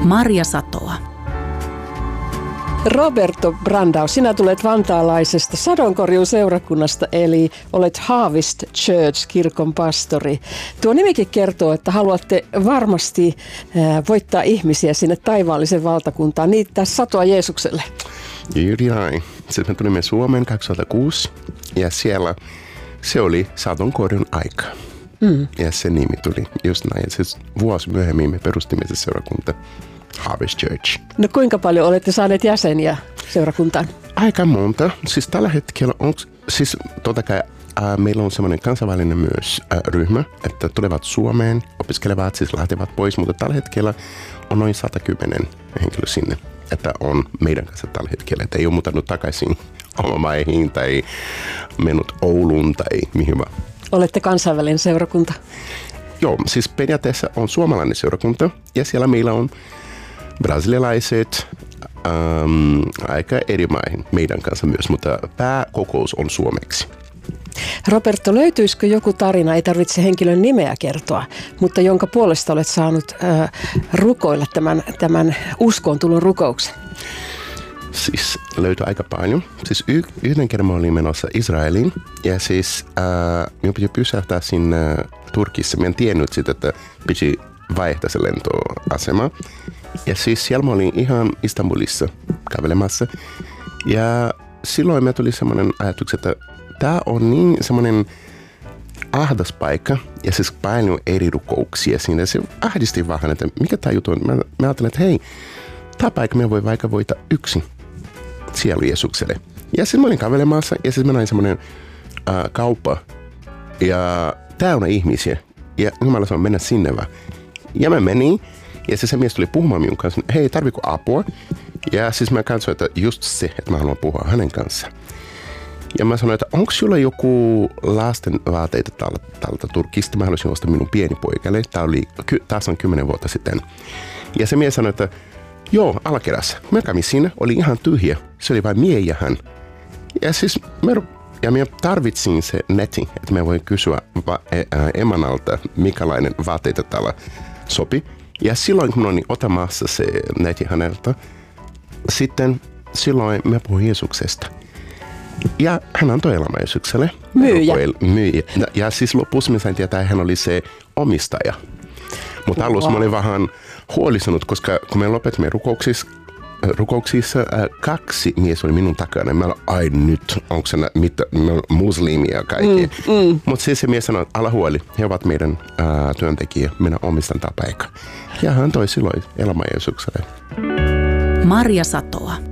Marja Satoa. Roberto Brandau, sinä tulet vantaalaisesta sadonkorjuuseurakunnasta, eli olet Harvest Church -kirkon pastori. Tuo nimikin kertoo, että haluatte varmasti voittaa ihmisiä sinne taivaalliseen valtakuntaan, niittää satoa Jeesukselle. Juuri näin. Sitten me tulimme Suomeen 2006 ja siellä se oli sadonkorjun aika. Ja se nimi tuli just näin. Siis vuosi myöhemmin me perustimme se seurakunta Harvest Church. No kuinka paljon olette saaneet jäseniä seurakuntaan? Aika monta. Siis tällä hetkellä on, siis totta kai meillä on semmoinen kansainvälinen myös ryhmä, että tulevat Suomeen, opiskelevat, siis lähtevät pois, mutta tällä hetkellä on noin 110 henkilöä sinne, että on meidän kanssa tällä hetkellä, että ei ole muuttanut takaisin omamaihin tai mennyt Ouluun tai mihin vaan. Olette kansainvälinen seurakunta? Joo, siis periaatteessa on suomalainen seurakunta ja siellä meillä on brasilialaiset, aika eri maihin meidän kanssa myös, mutta pääkokous on suomeksi. Roberto, löytyisikö joku tarina, ei tarvitse henkilön nimeä kertoa, mutta jonka puolesta olet saanut rukoilla tämän uskoon tulon rukouksen? Siis löytyi aika paljon. Siis yhden kerran mä olin menossa Israeliin ja siis minun piti pysähtää sinne Turkissa. Mä en tiennyt sitä, että piti vaihtaa se lentoasema. Ja siis siellä mä olin ihan Istanbulissa kävelemässä. Ja silloin me tuli semmoinen ajatus, että tää on niin semmoinen ahdas paikka ja siis paljon eri rukouksia siinä. Se ahdisti vähän, että mikä tää juttu on. Mä ajattelin, että hei, tää paikka me voi vaikka voita yksin sielu Jeesukselle. Ja sitten mä olin kävelemassa ja sitten mä näin semmoinen kauppa ja täynnä ihmisiä. Ja Jumala sanoi mennä sinne vaan. Ja mä menin ja se mies tuli puhumaan minun kanssa. Hei, tarvitko apua? Ja siis mä katsoin, että just se, että mä haluan puhua hänen kanssaan. Ja mä sanoin, että onko sulla joku lasten vaateita täältä Turkista? Mä haluaisin ostaa minun pieni poikalle. Taas on 10 vuotta sitten. Ja se mies sanoi, että joo, alakerässä. Mä kävin siinä, oli ihan tyhjä. Se oli vain mie ja hän. Ja siis mä tarvitsin se netin, että mä voin kysyä emänalta, mikälainen vaatteita täällä sopi. Ja silloin kun mä olin otamassa se netin häneltä, silloin mä puhuin Jeesuksesta. Ja hän antoi elämä Jeesukselle. Myyjä. Ja siis lopussa mä sain tietää, että hän oli se omistaja. Mutta alussa mä olin vähän huolistunut, koska kun me lopetimme rukouksissa 2 mies oli minun takana. Mä olin, ai nyt, onko se muslimia ja kaikki. Mutta siis se mies sanoi, että ala huoli, he ovat meidän työntekijä, minä omistan tämä paikka. Ja hän toi silloin elämä Jeesukselle. Marja Satoa.